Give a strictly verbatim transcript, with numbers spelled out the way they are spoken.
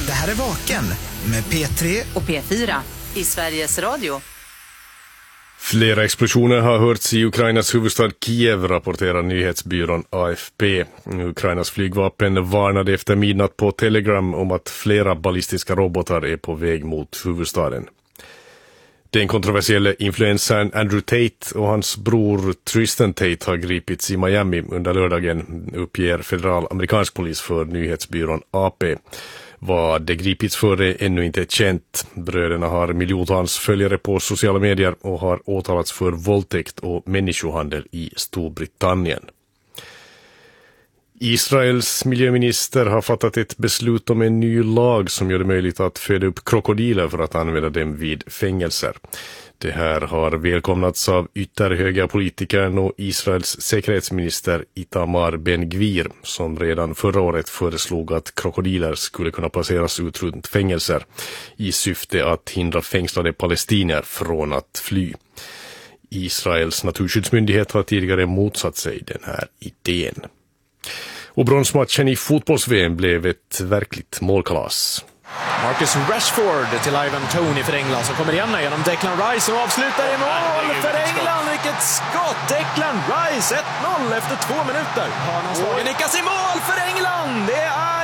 Vaken. Det här är Vaken med P tre och P fyra i Sveriges Radio. Flera explosioner har hörts i Ukrainas huvudstad Kiev, rapporterar nyhetsbyrån A F P. Ukrainas flygvapen varnade efter midnatt på Telegram om att flera ballistiska robotar är på väg mot huvudstaden. Den kontroversiella influencern Andrew Tate och hans bror Tristan Tate har gripits i Miami under lördagen, uppger federal amerikansk polis för nyhetsbyrån A P. Vad det gripits för är ännu inte känt. Bröderna har miljontals följare på sociala medier och har åtalats för våldtäkt och människohandel i Storbritannien. Israels miljöminister har fattat ett beslut om en ny lag som gör det möjligt att föda upp krokodiler för att använda dem vid fängelser. Det här har välkomnats av ytterhöga politikern och Israels säkerhetsminister Itamar Ben-Gvir, som redan förra året föreslog att krokodiler skulle kunna placeras ut runt fängelser i syfte att hindra fängslade palestinier från att fly. Israels naturskyddsmyndighet har tidigare motsatt sig den här idén. Och bronsmatchen i fotbolls-V M blev ett verkligt målkalas. Marcus Rashford till Ivan Toney för England som kommer igen genom Declan Rice som avslutar i mål för England. Vilket skott! Declan Rice ett noll efter två minuter. Och nickas i mål för England! Det är